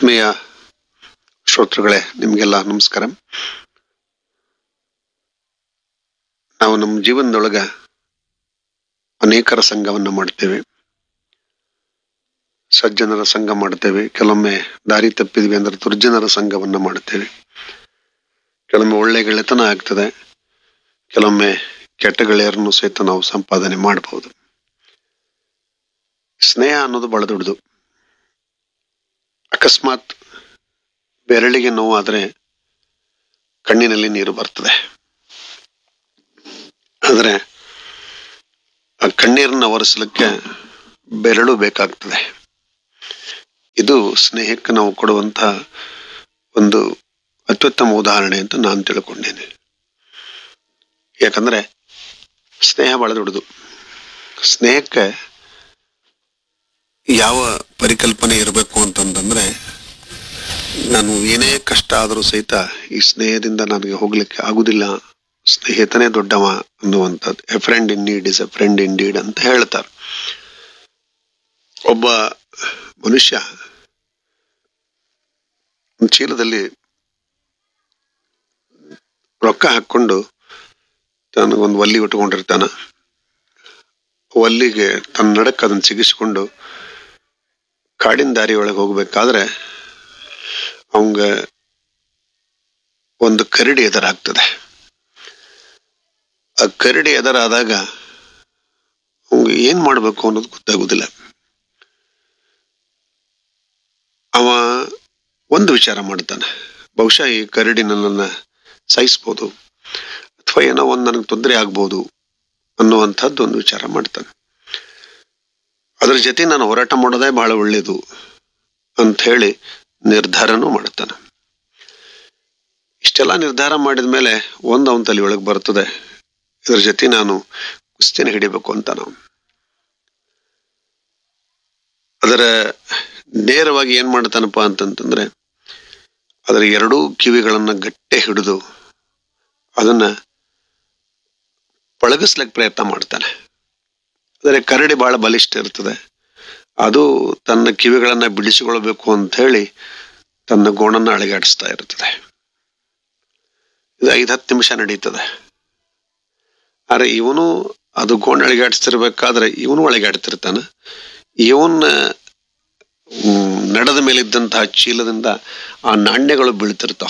ಆತ್ಮೀಯ ಶ್ರೋತೃಗಳೇ, ನಿಮಗೆಲ್ಲ ನಮಸ್ಕಾರ. ನಾವು ನಮ್ಮ ಜೀವನದೊಳಗ ಅನೇಕರ ಸಂಘವನ್ನ ಮಾಡ್ತೇವೆ. ಸಜ್ಜನರ ಸಂಘ ಮಾಡ್ತೇವೆ, ಕೆಲವೊಮ್ಮೆ ದಾರಿ ತಪ್ಪಿದ್ವಿ ಅಂದ್ರೆ ದುರ್ಜನರ ಸಂಘವನ್ನ ಮಾಡ್ತೇವೆ. ಕೆಲವೊಮ್ಮೆ ಒಳ್ಳೆ ಗೆಳೆತನ ಆಗ್ತದೆ, ಕೆಲವೊಮ್ಮೆ ಕೆಟ್ಟ ಗೆಳೆಯರನ್ನು ಸಹಿತ ನಾವು ಸಂಪಾದನೆ ಮಾಡಬಹುದು. ಸ್ನೇಹ ಅನ್ನೋದು ಬಹಳ ದೊಡ್ಡದು. ಅಕಸ್ಮಾತ್ ಬೆರಳಿಗೆ ನೋವಾದ್ರೆ ಕಣ್ಣಿನಲ್ಲಿ ನೀರು ಬರ್ತದೆ, ಆದ್ರೆ ಆ ಕಣ್ಣೀರನ್ನ ಒರೆಸಲಿಕ್ಕೆ ಬೆರಳು ಬೇಕಾಗ್ತದೆ. ಇದು ಸ್ನೇಹಕ್ಕೆ ನಾವು ಕೊಡುವಂತಹ ಒಂದು ಅತ್ಯುತ್ತಮ ಉದಾಹರಣೆ ಅಂತ ನಾನು ತಿಳ್ಕೊಂಡೇನೆ. ಯಾಕಂದ್ರೆ ಸ್ನೇಹ ಬಹಳ ದೊಡ್ಡದು. ಸ್ನೇಹಕ್ಕೆ ಯಾವ ಪರಿಕಲ್ಪನೆ ಇರಬೇಕು ಅಂತಂದ್ರೆ, ನಾನು ಏನೇ ಕಷ್ಟ ಆದರೂ ಸಹಿತ ಈ ಸ್ನೇಹದಿಂದ ನನಗೆ ಹೋಗ್ಲಿಕ್ಕೆ ಆಗುದಿಲ್ಲ, ಸ್ನೇಹಿತನೇ ದೊಡ್ಡವ ಅನ್ನುವಂಥದ್ದು. A friend in need is A friend in deed ಅಂತ ಹೇಳ್ತಾರೆ. ಒಬ್ಬ ಮನುಷ್ಯ ಚೀಲದಲ್ಲಿ ರೊಕ್ಕ ಹಾಕೊಂಡು ತನಗೊಂದು ಒಲ್ಲಿ ಉಟ್ಕೊಂಡಿರ್ತಾನ. ಒಲ್ಲಿಗೆ ತನ್ನ ನಡಕ್ ಅದನ್ನ ಸಿಗಿಸ್ಕೊಂಡು ಕಾಡಿನ ದಾರಿ ಒಳಗೆ ಹೋಗ್ಬೇಕಾದ್ರೆ ಅವಂಗ ಒಂದು ಕರಡಿ ಎದುರಾಗ್ತದೆ. ಆ ಕರಡಿ ಎದುರಾದಾಗ ಅವಂಗ ಏನ್ ಮಾಡ್ಬೇಕು ಅನ್ನೋದು ಗೊತ್ತಾಗುದಿಲ್ಲ. ಅವ ಒಂದು ವಿಚಾರ ಮಾಡ್ತಾನೆ, ಬಹುಶಃ ಈ ಕರಡಿ ನನ್ನನ್ನ ಸಾಯಿಸ್ಬೋದು ಅಥವಾ ಏನೋ ಒಂದು ನನಗೆ ತೊಂದರೆ ಆಗ್ಬೋದು ಅನ್ನುವಂಥದ್ದು ಒಂದು ವಿಚಾರ ಮಾಡ್ತಾನೆ. ಅದ್ರ ಜೊತೆ ನಾನು ಹೋರಾಟ ಮಾಡೋದೇ ಬಹಳ ಒಳ್ಳೇದು ಅಂತ ಹೇಳಿ ನಿರ್ಧಾರನೂ ಮಾಡ್ತಾನೆ. ಇಷ್ಟೆಲ್ಲ ನಿರ್ಧಾರ ಮಾಡಿದ ಮೇಲೆ ಒಂದು ಅವನ ತಲೆ ಒಳಗೆ ಬರ್ತದೆ, ಇದ್ರ ಜೊತೆ ನಾನು ಕುಸ್ತಿನ ಹಿಡಿಬೇಕು ಅಂತ. ನಾವು ಅದರ ನೇರವಾಗಿ ಏನ್ ಮಾಡ್ತಾನಪ್ಪ ಅಂತಂತಂದ್ರೆ, ಅದರ ಎರಡೂ ಕಿವಿಗಳನ್ನ ಗಟ್ಟೆ ಹಿಡಿದು ಅದನ್ನ ಪಳಗಿಸ್ಲಿಕ್ಕೆ ಪ್ರಯತ್ನ ಮಾಡ್ತಾನೆ. ಆದರೆ ಕರಡಿ ಬಹಳ ಬಲಿಷ್ಠ ಇರ್ತದೆ. ಅದು ತನ್ನ ಕಿವಿಗಳನ್ನ ಬಿಡಿಸಿಕೊಳ್ಬೇಕು ಅಂತ ಹೇಳಿ ತನ್ನ ಗೋಣನ್ನ ಅಳಿಗಾಡಿಸ್ತಾ ಇರ್ತದೆ. ಇದು 5-10 ನಿಮಿಷ ನಡೀತದೆ. ಆದ್ರೆ ಇವನು ಅದು ಗೋಣ ಅಳಿಗಾಡಿಸ್ತಿರ್ಬೇಕಾದ್ರೆ ಇವನು ಅಳಿಗಾಡ್ತಿರ್ತಾನೆ. ಇವನ್ನ ನಡೆದ ಮೇಲಿದ್ದಂತಹ ಚೀಲದಿಂದ ಆ ನಾಣ್ಯಗಳು ಬೀಳ್ತಿರ್ತಾವ.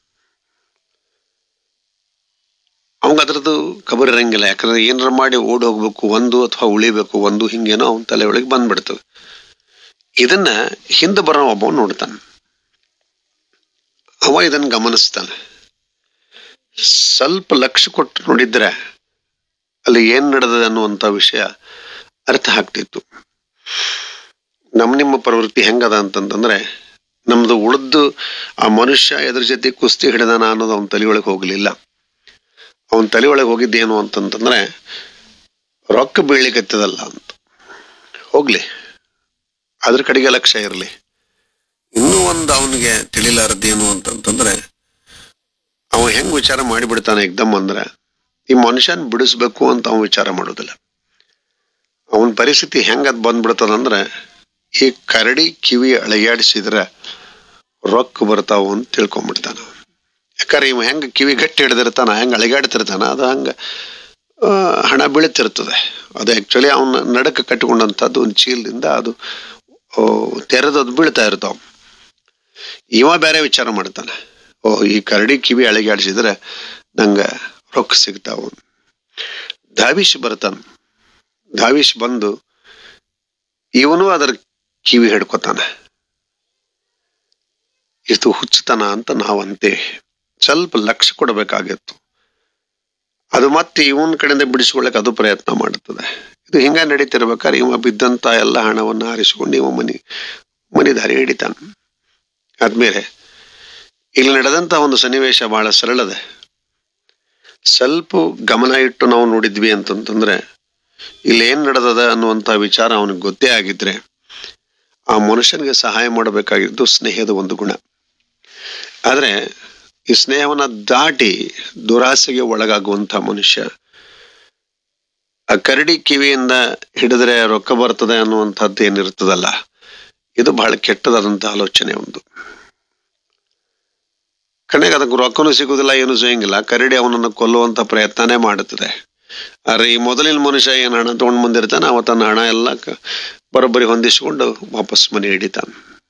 ಅವಂಗ ಅದ್ರದ್ದು ಖಬರ್ ಇರಂಗಿಲ್ಲ. ಯಾಕಂದ್ರೆ ಏನಾರ ಮಾಡಿ ಓಡಿ ಹೋಗ್ಬೇಕು ಒಂದು ಅಥವಾ ಉಳಿಬೇಕು ಒಂದು, ಹಿಂಗೇನೋ ಅವನ ತಲೆ ಒಳಗೆ ಬಂದ್ಬಿಡ್ತದೆ. ಇದನ್ನ ಹಿಂದೆ ಬರೋ ಒಬ್ಬ ನೋಡ್ತಾನೆ. ಅವ ಇದನ್ನ ಗಮನಿಸ್ತಾನೆ. ಸ್ವಲ್ಪ ಲಕ್ಷ್ಯ ಕೊಟ್ಟು ನೋಡಿದ್ರೆ ಅಲ್ಲಿ ಏನ್ ನಡೆದದೆ ಅನ್ನುವಂತ ವಿಷಯ ಅರ್ಥ ಆಗ್ತಿತ್ತು. ನಿಮ್ಮ ಪ್ರವೃತ್ತಿ ಹೆಂಗದ ಅಂತಂದ್ರೆ, ನಮ್ದು ಉಳಿದು ಆ ಮನುಷ್ಯ ಎದ್ರ ಜೊತೆ ಕುಸ್ತಿ ಹಿಡಿದಾನ ಅನ್ನೋದು ಅವನ ತಲೆಯೊಳಗೆ ಹೋಗ್ಲಿಲ್ಲ. ಅವನ ತಲೆಯೊಳಗೆ ಹೋಗಿದ್ದೇನು ಅಂತಂತಂದ್ರೆ, ರೊಕ್ಕ ಬೀಳಿಕತ್ತದಲ್ಲ ಅಂತ. ಹೋಗ್ಲಿ, ಅದ್ರ ಕಡೆಗೆ ಲಕ್ಷ್ಯ ಇರಲಿ. ಇನ್ನೂ ಒಂದು ಅವನಿಗೆ ತಿಳಿಲಾರದೇನು ಅಂತಂತಂದ್ರೆ, ಅವ ಹೆಂಗ್ ವಿಚಾರ ಮಾಡಿಬಿಡ್ತಾನೆ ಎಕ್ದಮ್ ಅಂದ್ರೆ, ಈ ಮನುಷ್ಯನ್ ಬಿಡಿಸ್ಬೇಕು ಅಂತ ಅವನ್ ವಿಚಾರ ಮಾಡೋದಿಲ್ಲ. ಅವನ ಪರಿಸ್ಥಿತಿ ಹೆಂಗದ್ ಬಂದ್ಬಿಡ್ತದಂದ್ರೆ, ಈ ಕರಡಿ ಕಿವಿ ಅಳಿಯಾಡಿಸಿದ್ರೆ ರೊಕ್ಕ ಬರ್ತಾವ ಅಂತ ತಿಳ್ಕೊಂಡ್ಬಿಡ್ತಾನ. ಯಾಕಂದ್ರೆ ಇವ ಹೆಂಗ ಕಿವಿ ಗಟ್ಟಿ ಹಿಡ್ದಿರ್ತಾನ, ಹೆಂಗ ಅಳಿಗಾಡ್ತಿರ್ತಾನ, ಅದು ಹಂಗ ಹಣ ಬೀಳ್ತಿರ್ತದೆ. ಅದು ಆಕ್ಚುಲಿ ಅವನ ನಡಕ ಕಟ್ಟಿಕೊಂಡಂತದ್ದು ಒಂದು ಚೀಲದಿಂದ ಅದು ತೆರೆದದು ಬೀಳ್ತಾ ಇರ್ತಾವ. ಇವ ಬೇರೆ ವಿಚಾರ ಮಾಡ್ತಾನೆ, ಓಹ್ ಈ ಕರಡಿ ಕಿವಿ ಅಳಿಗಾಡಿಸಿದ್ರೆ ನಂಗ ರೊಕ್ಕ ಸಿಗ್ತಾವ. ಧಾವಿಷ್ ಬರ್ತಾನ. ಧಾವಿಷ್ ಬಂದು ಇವನು ಅದರ ಕಿವಿ ಹಿಡ್ಕೊತಾನೆ. ಇದು ಹುಚ್ಚತನ ಅಂತ ನಾವಂತೇವೆ. ಸ್ವಲ್ಪ ಲಕ್ಷ್ಯ ಕೊಡಬೇಕಾಗಿತ್ತು. ಅದು ಮತ್ತೆ ಇವನ್ ಕಡೆಯಿಂದ ಬಿಡಿಸ್ಕೊಳ್ಳಕ್ ಅದು ಪ್ರಯತ್ನ ಮಾಡುತ್ತದೆ. ಇದು ಹಿಂಗ ನಡೀತಿರ್ಬೇಕಾದ್ರೆ ಇವ ಬಿದ್ದಂತ ಎಲ್ಲ ಹಣವನ್ನ ಹಾರಿಸಿಕೊಂಡು ಇವ ಮನಿ ದಾರಿ ಹಿಡಿತಾನ. ಆದ್ಮೇಲೆ ಇಲ್ಲಿ ನಡೆದಂತ ಒಂದು ಸನ್ನಿವೇಶ ಬಹಳ ಸರಳದೆ. ಸ್ವಲ್ಪ ಗಮನ ಇಟ್ಟು ನಾವು ನೋಡಿದ್ವಿ ಅಂತಂತಂದ್ರೆ, ಇಲ್ಲಿ ಏನ್ ನಡೆದದ ಅನ್ನುವಂತ ವಿಚಾರ ಅವನಿಗೆ ಗೊತ್ತೇ ಆಗಿದ್ರೆ, ಆ ಮನುಷ್ಯನಿಗೆ ಸಹಾಯ ಮಾಡಬೇಕಾಗಿದ್ದು ಸ್ನೇಹದ ಒಂದು ಗುಣ. ಆದ್ರೆ ಈ ಸ್ನೇಹವನ್ನ ದಾಟಿ ದುರಾಸೆಗೆ ಒಳಗಾಗುವಂತ ಮನುಷ್ಯ, ಆ ಕರಡಿ ಕಿವಿಯಿಂದ ಹಿಡಿದ್ರೆ ರೊಕ್ಕ ಬರ್ತದೆ ಅನ್ನುವಂಥದ್ದು ಏನಿರ್ತದಲ್ಲ, ಇದು ಬಹಳ ಕೆಟ್ಟದಾದಂತಹ ಆಲೋಚನೆ ಒಂದು. ಕಡೆಗೆ ಅದಕ್ಕೆ ರೊಕ್ಕನೂ ಸಿಗುದಿಲ್ಲ, ಏನು ಸಿಗಂಗಿಲ್ಲ. ಕರಡಿ ಅವನನ್ನು ಕೊಲ್ಲುವಂತ ಪ್ರಯತ್ನನೇ ಮಾಡುತ್ತದೆ. ಆದ್ರೆ ಈ ಮೊದಲಿನ ಮನುಷ್ಯ ಏನ್ ಹಣ ತಗೊಂಡ್ ಬಂದಿರ್ತಾನೆ, ಅವ ತನ್ನ ಹಣ ಎಲ್ಲ ಬರೋಬ್ಬರಿ ಹೊಂದಿಸಿಕೊಂಡು ವಾಪಸ್ ಮನೆ ಹಿಡಿತಾನೆ.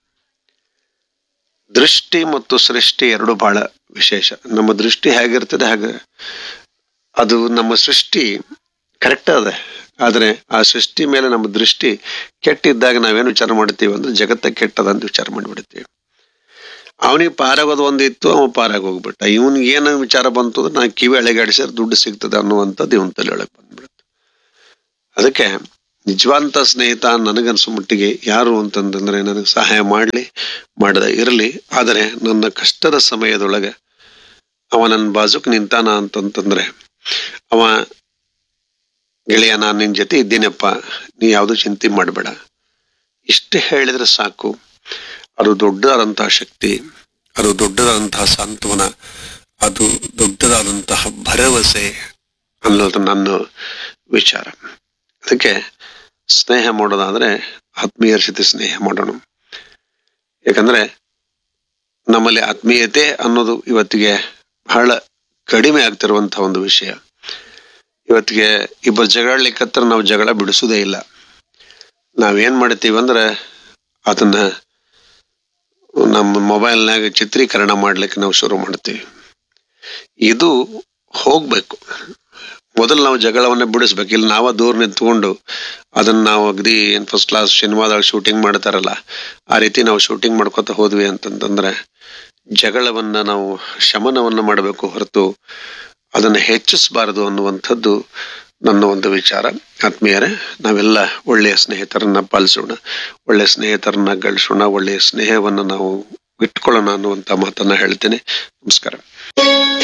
ದೃಷ್ಟಿ ಮತ್ತು ಸೃಷ್ಟಿ ಎರಡು ಬಹಳ ವಿಶೇಷ. ನಮ್ಮ ದೃಷ್ಟಿ ಹೇಗಿರ್ತದೆ ಹಾಗೆ ಅದು ನಮ್ಮ ಸೃಷ್ಟಿ ಕರೆಕ್ಟ್ ಅದ. ಆದ್ರೆ ಆ ಸೃಷ್ಟಿ ಮೇಲೆ ನಮ್ಮ ದೃಷ್ಟಿ ಕೆಟ್ಟಿದ್ದಾಗ ನಾವೇನು ವಿಚಾರ ಮಾಡ್ತೀವಿ ಅಂದ್ರೆ ಜಗತ್ತ ಕೆಟ್ಟದಂತ ವಿಚಾರ ಮಾಡಿಬಿಡ್ತೀವಿ. ಅವನಿಗೆ ಪಾರಾಗೋದು ಒಂದಿತ್ತು, ಅವ ಪಾರಾಗ ಹೋಗ್ಬಿಟ್ಟ. ಇವನ್ಗೆ ಏನ ವಿಚಾರ ಬಂತು ಅಂದ್ರೆ ನಾ ಕಿವಿ ಅಳೆಗಾಡಿಸಿದ್ರೆ ದುಡ್ಡು ಸಿಗ್ತದೆ ಅನ್ನುವಂಥದ್ದು ಇವನ್ ತಲೆ ಒಳಗೆ ಬಂದ್ಬಿಡುತ್ತೆ. ಅದಕ್ಕೆ ನಿಜವಾದಂತ ಸ್ನೇಹಿತ ನನಗನ್ಸೋ ಮಟ್ಟಿಗೆ ಯಾರು ಅಂತಂದ್ರೆ ನನಗೆ ಸಹಾಯ ಮಾಡದ ಇರಲಿ, ಆದರೆ ನನ್ನ ಕಷ್ಟದ ಸಮಯದೊಳಗೆ ಅವ ನನ್ನ ಬಾಜುಕ್ ನಿಂತಾನ ಅಂತಂತಂದ್ರೆ ಅವ ಗೆಳೆಯ ನಾನ್ ನಿನ್ ಜೊತೆ ಇದ್ದೀನಪ್ಪ, ನೀ ಯಾವ್ದು ಚಿಂತೆ ಮಾಡಬೇಡ, ಇಷ್ಟೇ ಹೇಳಿದ್ರೆ ಸಾಕು. ಅದು ದೊಡ್ಡದಾದಂತಹ ಶಕ್ತಿ, ಅದು ದೊಡ್ಡದಾದಂತಹ ಸಾಂತ್ವನ, ಅದು ದೊಡ್ಡದಾದಂತಹ ಭರವಸೆ ಅನ್ನೋದು ನನ್ನ ವಿಚಾರ. ಅದಕ್ಕೆ ಸ್ನೇಹ ಮಾಡೋದಾದ್ರೆ ಆತ್ಮೀಯರ ಜೊತೆ ಸ್ನೇಹ ಮಾಡೋಣ. ಯಾಕಂದ್ರೆ ನಮ್ಮಲ್ಲಿ ಆತ್ಮೀಯತೆ ಅನ್ನೋದು ಇವತ್ತಿಗೆ ಬಹಳ ಕಡಿಮೆ ಆಗ್ತಿರುವಂತಹ ಒಂದು ವಿಷಯ. ಇವತ್ತಿಗೆ ಇಬ್ಬರು ಜಗಳಲಿಕ್ಕತ್ರ ನಾವು ಜಗಳ ಬಿಡಿಸುವುದೇ ಇಲ್ಲ. ನಾವೇನ್ ಮಾಡ್ತೀವಿ ಅಂದ್ರೆ ಅದನ್ನ ನಮ್ಮ ಮೊಬೈಲ್ನಾಗ ಚಿತ್ರೀಕರಣ ಮಾಡ್ಲಿಕ್ಕೆ ನಾವು ಶುರು ಮಾಡ್ತೀವಿ. ಇದು ಹೋಗ್ಬೇಕು. ಮೊದಲು ನಾವು ಜಗಳವನ್ನ ಬಿಡಿಸ್ಬೇಕು. ಇಲ್ಲಿ ನಾವ ದೂರ ನಿಂತ್ಕೊಂಡು ಅದನ್ನ ನಾವು ಅಗದಿ ಏನ್ ಫಸ್ಟ್ ಕ್ಲಾಸ್ ಸಿನಿಮಾದಾಗ ಶೂಟಿಂಗ್ ಮಾಡ್ತಾರಲ್ಲ ಆ ರೀತಿ ನಾವು ಶೂಟಿಂಗ್ ಮಾಡ್ಕೊತ ಹೋದ್ವಿ ಅಂತಂತಂದ್ರೆ ಜಗಳವನ್ನ ನಾವು ಶಮನವನ್ನ ಮಾಡಬೇಕು ಹೊರತು ಅದನ್ನ ಹೆಚ್ಚಿಸಬಾರದು ಅನ್ನುವಂಥದ್ದು ನನ್ನ ಒಂದು ವಿಚಾರ. ಆತ್ಮೀಯರೇ, ನಾವೆಲ್ಲ ಒಳ್ಳೆಯ ಸ್ನೇಹಿತರನ್ನ ಪಾಲಿಸೋಣ, ಒಳ್ಳೆಯ ಸ್ನೇಹಿತರನ್ನ ಗಳಿಸೋಣ, ಒಳ್ಳೆಯ ಸ್ನೇಹವನ್ನ ನಾವು ಇಟ್ಕೊಳ್ಳೋಣ ಅನ್ನುವಂತ ಮಾತನ್ನ ಹೇಳ್ತೇನೆ. ನಮಸ್ಕಾರ.